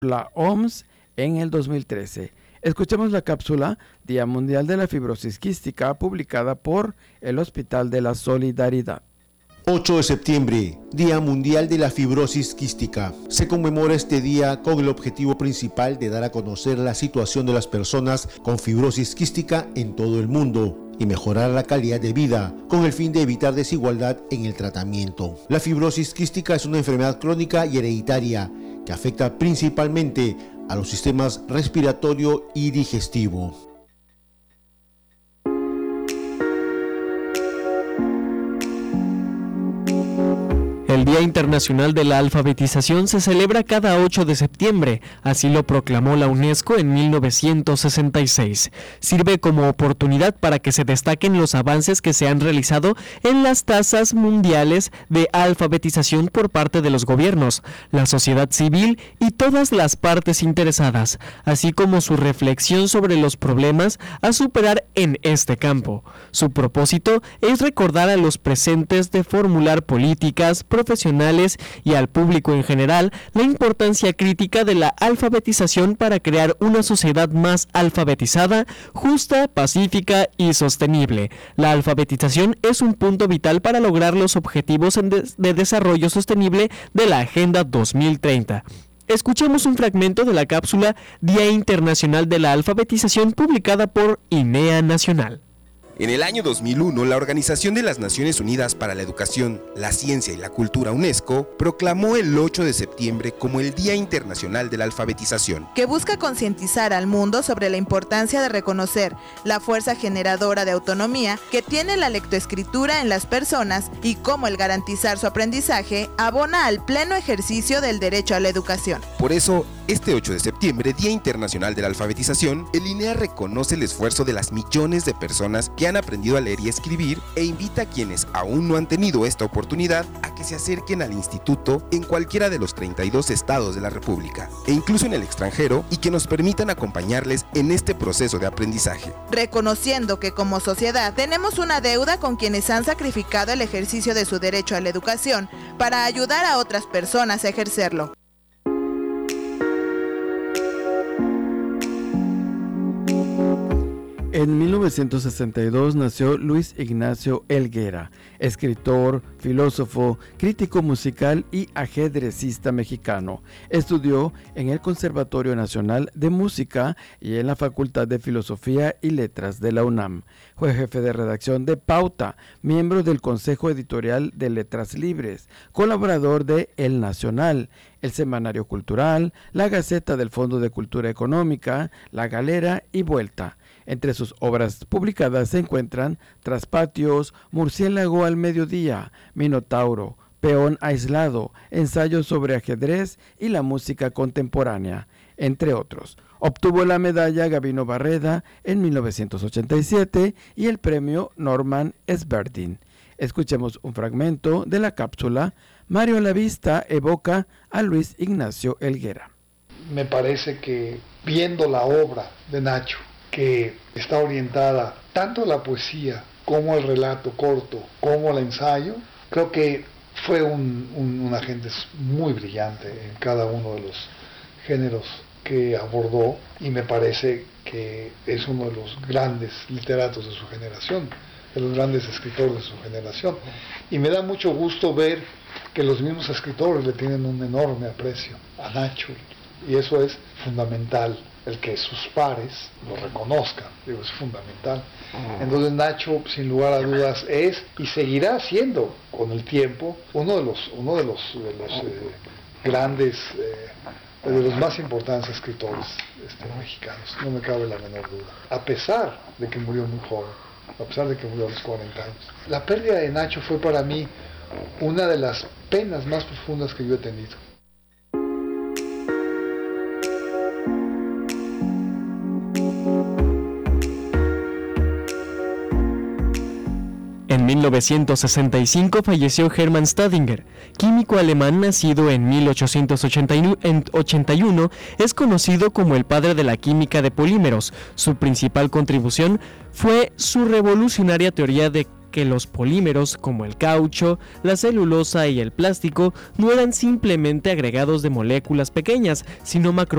la OMS en el 2013. Escuchemos la cápsula Día Mundial de la Fibrosis Quística, publicada por el Hospital de la Solidaridad. 8 de septiembre, Día Mundial de la Fibrosis Quística. Se conmemora este día con el objetivo principal de dar a conocer la situación de las personas con fibrosis quística en todo el mundo y mejorar la calidad de vida, con el fin de evitar desigualdad en el tratamiento. La fibrosis quística es una enfermedad crónica y hereditaria que afecta principalmente a los sistemas respiratorio y digestivo. El Día Internacional de la Alfabetización se celebra cada 8 de septiembre, así lo proclamó la UNESCO en 1966. Sirve como oportunidad para que se destaquen los avances que se han realizado en las tasas mundiales de alfabetización por parte de los gobiernos, la sociedad civil y todas las partes interesadas, así como su reflexión sobre los problemas a superar en este campo. Su propósito es recordar a los presentes de formular políticas, profesionales y al público en general la importancia crítica de la alfabetización para crear una sociedad más alfabetizada, justa, pacífica y sostenible. La alfabetización es un punto vital para lograr los objetivos de desarrollo sostenible de la Agenda 2030. Escuchemos un fragmento de la cápsula Día Internacional de la Alfabetización, publicada por INEA Nacional. En el año 2001, la Organización de las Naciones Unidas para la Educación, la Ciencia y la Cultura, UNESCO, proclamó el 8 de septiembre como el Día Internacional de la Alfabetización, que busca concientizar al mundo sobre la importancia de reconocer la fuerza generadora de autonomía que tiene la lectoescritura en las personas y cómo el garantizar su aprendizaje abona al pleno ejercicio del derecho a la educación. Por eso, este 8 de septiembre, Día Internacional de la Alfabetización, el INEA reconoce el esfuerzo de las millones de personas que han aprendido a leer y escribir e invita a quienes aún no han tenido esta oportunidad a que se acerquen al instituto en cualquiera de los 32 estados de la República e incluso en el extranjero, y que nos permitan acompañarles en este proceso de aprendizaje. Reconociendo que como sociedad tenemos una deuda con quienes han sacrificado el ejercicio de su derecho a la educación para ayudar a otras personas a ejercerlo. En 1962 nació Luis Ignacio Helguera, escritor, filósofo, crítico musical y ajedrecista mexicano. Estudió en el Conservatorio Nacional de Música y en la Facultad de Filosofía y Letras de la UNAM. Fue jefe de redacción de Pauta, miembro del Consejo Editorial de Letras Libres, colaborador de El Nacional, El Semanario Cultural, la Gaceta del Fondo de Cultura Económica, La Galera y Vuelta. Entre sus obras publicadas se encuentran Traspatios, Murciélago al Mediodía, Minotauro, Peón Aislado, Ensayos sobre ajedrez y la música contemporánea, entre otros. Obtuvo la medalla Gabino Barreda en 1987 y el premio Norman Esberdin. Escuchemos un fragmento de la cápsula Mario Lavista evoca a Luis Ignacio Helguera. Me parece que viendo la obra de Nacho, que está orientada tanto a la poesía como al relato corto, como al ensayo, creo que fue un agente muy brillante en cada uno de los géneros que abordó, y me parece que es uno de los grandes literatos de su generación, de los grandes escritores de su generación, y me da mucho gusto ver que los mismos escritores le tienen un enorme aprecio a Nacho, y eso es fundamental. El que sus pares lo reconozcan, es fundamental. Entonces Nacho, sin lugar a dudas, es y seguirá siendo con el tiempo uno de los grandes, de los más importantes escritores mexicanos, no me cabe la menor duda. A pesar de que murió muy joven, a pesar de que murió a los 40 años. La pérdida de Nacho fue para mí una de las penas más profundas que yo he tenido. En 1965 falleció Hermann Staudinger, químico alemán nacido en 1881, es conocido como el padre de la química de polímeros. Su principal contribución fue su revolucionaria teoría de que los polímeros como el caucho, la celulosa y el plástico no eran simplemente agregados de moléculas pequeñas, sino